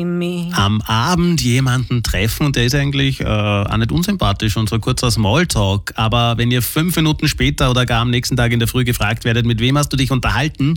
Am Abend jemanden treffen und der ist eigentlich auch nicht unsympathisch und so ein kurzer Smalltalk. Aber wenn ihr 5 Minuten später oder gar am nächsten Tag in der Früh gefragt werdet, mit wem hast du dich unterhalten,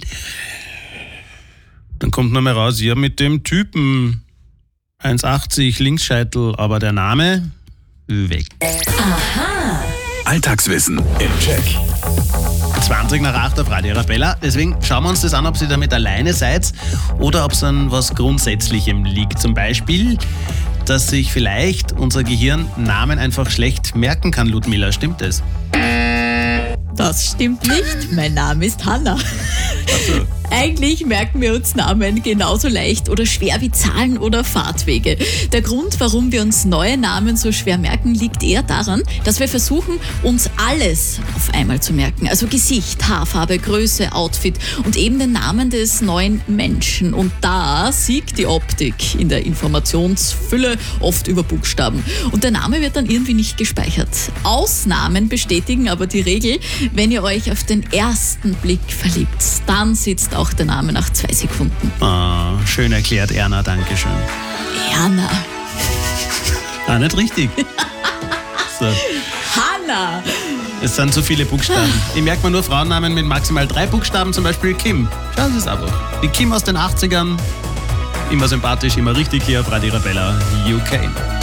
dann kommt nur mehr raus, ja, mit dem Typen. 1,80, Linksscheitel, aber der Name weg. Aha. Alltagswissen im Check. 20 nach 8 auf Radio Arabella. Deswegen schauen wir uns das an, ob ihr damit alleine seid oder ob es an was Grundsätzlichem liegt. Zum Beispiel, dass sich vielleicht unser Gehirn Namen einfach schlecht merken kann, Ludmilla. Stimmt das? Das stimmt nicht. Mein Name ist Hanna. Also. Eigentlich merken wir uns Namen genauso leicht oder schwer wie Zahlen oder Fahrtwege. Der Grund, warum wir uns neue Namen so schwer merken, liegt eher daran, dass wir versuchen, uns alles auf einmal zu merken. Also Gesicht, Haarfarbe, Größe, Outfit und eben den Namen des neuen Menschen. Und da siegt die Optik in der Informationsfülle oft über Buchstaben. Und der Name wird dann irgendwie nicht gespeichert. Ausnahmen bestätigen aber die Regel, wenn ihr euch auf den ersten Blick verliebt, dann sitzt auch der Name nach 2 Sekunden. Ah, schön erklärt, Erna, dankeschön. Erna. Ah, nicht richtig. So. Hanna. Es sind zu viele Buchstaben. Ich merke mir nur Frauennamen mit maximal 3 Buchstaben, zum Beispiel Kim. Schau, das ist einfach. Die Kim aus den 80ern. Immer sympathisch, immer richtig hier auf Radio Arabella UK.